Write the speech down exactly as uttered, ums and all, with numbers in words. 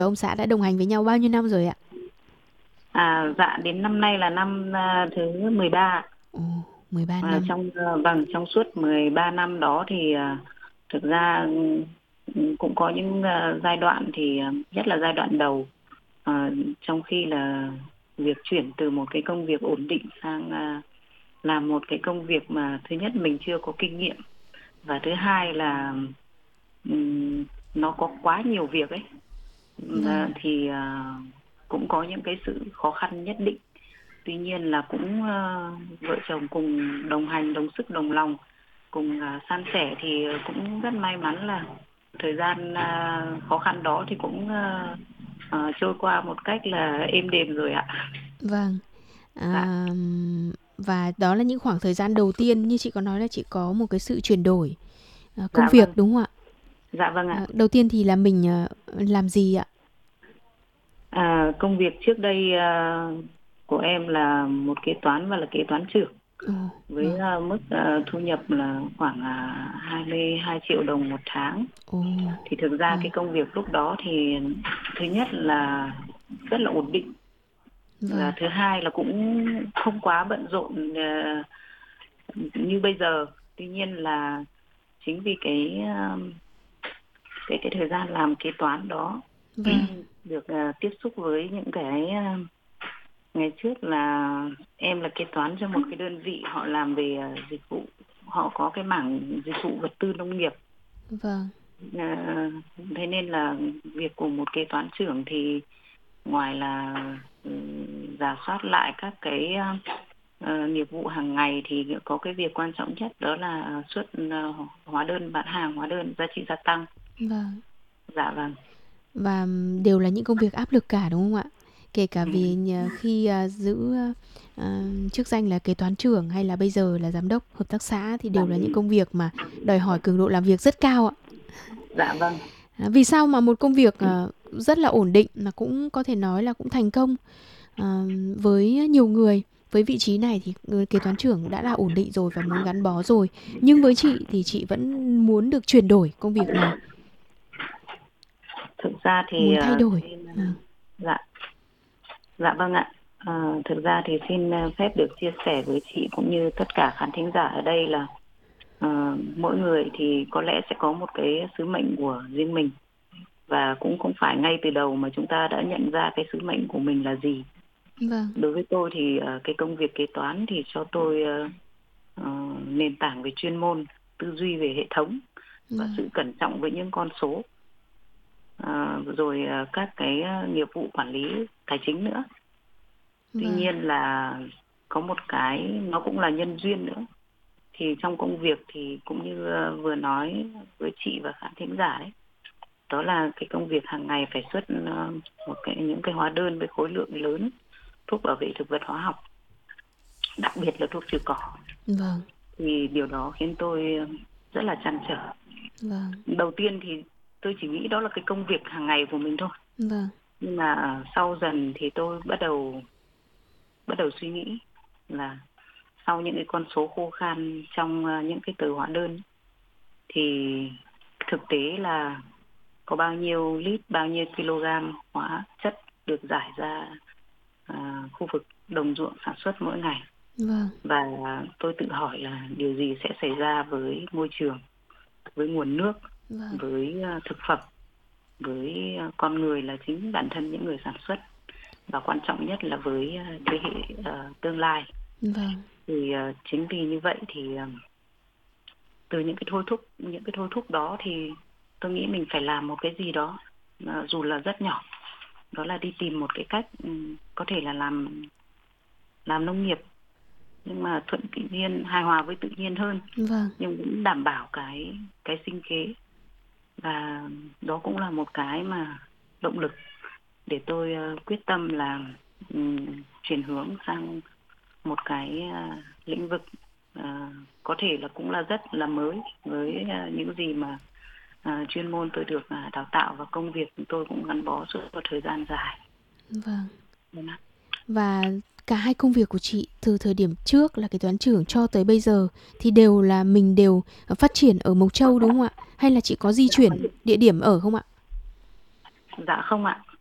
Ông xã đã đồng hành với nhau bao nhiêu năm rồi ạ? À, dạ đến năm nay là năm à, thứ mười ba. Ồ, mười ba À, năm. trong à, vâng, trong suốt mười ba năm đó thì à, thực ra ừ, cũng có những à, giai đoạn thì à, nhất là giai đoạn đầu, à, trong khi là việc chuyển từ một cái công việc ổn định sang à, làm một cái công việc mà thứ nhất mình chưa có kinh nghiệm, và thứ hai là ừm, nó có quá nhiều việc ấy. Vâng, Và thì à, cũng có những cái sự khó khăn nhất định. Tuy nhiên là cũng ờ, vợ chồng cùng đồng hành, đồng sức đồng lòng, cùng à, san sẻ, thì cũng rất may mắn là thời gian à, khó khăn đó thì cũng ờ, ờ, trôi qua một cách là êm đềm rồi ạ. vâng. Dạ, À, và đó là những khoảng thời gian đầu tiên như chị có nói là chị có một cái sự chuyển đổi à, công dạ việc vâng, đúng không ạ? dạ vâng ạ. À, đầu tiên thì là mình à, làm gì ạ? À, công việc trước đây à, của em là một kế toán và là kế toán trưởng, Ồ, với vâng. à, mức à, thu nhập là khoảng à, hai mươi hai triệu đồng một tháng. Ồ, Thì thực ra vâng, cái công việc lúc đó thì thứ nhất là rất là ổn định, và vâng, thứ hai là cũng không quá bận rộn ờ, như bây giờ. Tuy nhiên là chính vì cái ờ, cái cái thời gian làm kế toán đó vâng, được ờ, tiếp xúc với những cái ờ, ngày trước là em là kế toán cho một cái đơn vị họ làm về ờ, dịch vụ, họ có cái mảng dịch vụ vật tư nông nghiệp. vâng, Ờ, thế nên là việc của một kế toán trưởng thì ngoài là ừ, rà soát lại các cái ờ, nghiệp vụ hàng ngày, thì có cái việc quan trọng nhất đó là xuất ờ, hóa đơn bán hàng, hóa đơn giá trị gia tăng. vâng. Dạ vâng. Và đều là những công việc áp lực cả đúng không ạ? Kể cả Ừ. vì nhà- khi à, giữ à, chức danh là kế toán trưởng hay là bây giờ là giám đốc hợp tác xã thì Dạ, đều là những công việc mà đòi hỏi cường độ làm việc rất cao ạ. dạ vâng. À, vì sao mà một công việc à, rất là ổn định mà cũng có thể nói là cũng thành công à, với nhiều người với vị trí này thì người kế toán trưởng đã là ổn định rồi và muốn gắn bó rồi, nhưng với chị thì chị vẫn muốn được chuyển đổi công việc này, Thực ra thì muốn thay ờ, đổi. xin ờ, À, dạ, dạ vâng ạ. Ờ, thực ra thì xin ờ, phép được chia sẻ với chị cũng như tất cả khán thính giả ở đây là ờ, mỗi người thì có lẽ sẽ có một cái sứ mệnh của riêng mình, và cũng không phải ngay từ đầu mà chúng ta đã nhận ra cái sứ mệnh của mình là gì. vâng, Đối với tôi thì ờ, cái công việc kế toán thì cho tôi ờ, ờ, nền tảng về chuyên môn, tư duy về hệ thống, và vâng, sự cẩn trọng với những con số. Ờ, rồi ờ, các cái ờ, nghiệp vụ quản lý tài chính nữa. Tuy vâng, nhiên là có một cái nó cũng là nhân duyên nữa. Thì trong công việc thì cũng như ờ, vừa nói với chị và khán thính giả đấy, đó là cái công việc hàng ngày phải xuất ờ, một cái những cái hóa đơn với khối lượng lớn thuốc bảo vệ thực vật hóa học, đặc biệt là thuốc trừ cỏ. vâng, Thì điều đó khiến tôi rất là trăn trở. vâng, Đầu tiên thì tôi chỉ nghĩ đó là cái công việc hàng ngày của mình thôi, vâng, nhưng mà sau dần thì tôi bắt đầu bắt đầu suy nghĩ là sau những cái con số khô khan trong ờ, những cái tờ hóa đơn, thì thực tế là có bao nhiêu lít, bao nhiêu kg hóa chất được giải ra à, khu vực đồng ruộng sản xuất mỗi ngày. vâng, Và tôi tự hỏi là điều gì sẽ xảy ra với môi trường, với nguồn nước, vâng, với à, thực phẩm, với à, con người là chính bản thân những người sản xuất, và quan trọng nhất là với à, thế hệ à, tương lai. vâng, Thì à, chính vì như vậy thì à, từ những cái thôi thúc những cái thôi thúc đó thì tôi nghĩ mình phải làm một cái gì đó, à, dù là rất nhỏ, đó là đi tìm một cái cách ừm, có thể là làm làm nông nghiệp nhưng mà thuận tự nhiên, hài hòa với tự nhiên hơn, vâng, nhưng cũng đảm bảo cái cái sinh kế. Và đó cũng là một cái mà động lực để tôi ờ, quyết tâm là ừm, chuyển hướng sang một cái à, lĩnh vực à, có thể là cũng là rất là mới với à, những gì mà à, chuyên môn tôi được à, đào tạo, và công việc tôi cũng gắn bó suốt một thời gian dài. vâng. Vâng ạ. Và cả hai công việc của chị từ thời điểm trước là kế toán trưởng cho tới bây giờ thì đều là mình đều phát triển ở Mộc Châu đúng không ạ? Hay là chị có di Dạ vâng. chuyển địa điểm ở không ạ? Dạ không ạ.